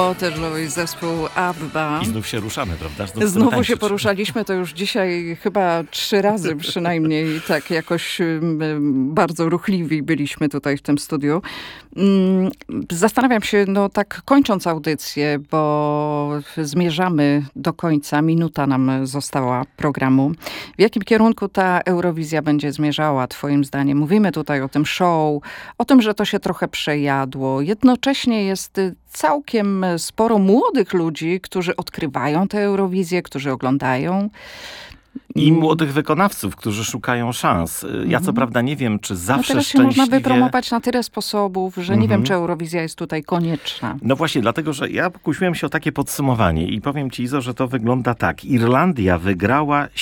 Waterloo i zespół ABBA. I znów się ruszamy, prawda? Znowu się poruszaliśmy, to już dzisiaj chyba 3 razy przynajmniej, tak jakoś bardzo ruchliwi byliśmy tutaj w tym studiu. Zastanawiam się, no tak kończąc audycję, bo zmierzamy do końca, minuta nam została programu. W jakim kierunku ta Eurowizja będzie zmierzała, twoim zdaniem? Mówimy tutaj o tym show, o tym, że to się trochę przejadło. Jednocześnie jest całkiem sporo młodych ludzi, którzy odkrywają tę Eurowizję, którzy oglądają. I młodych wykonawców, którzy szukają szans. Ja co prawda nie wiem, czy zawsze teraz się szczęśliwie... można wypromować na tyle sposobów, że nie wiem, czy Eurowizja jest tutaj konieczna. No właśnie, dlatego, że ja pokusiłem się o takie podsumowanie i powiem ci, Izo, że to wygląda tak. Irlandia wygrała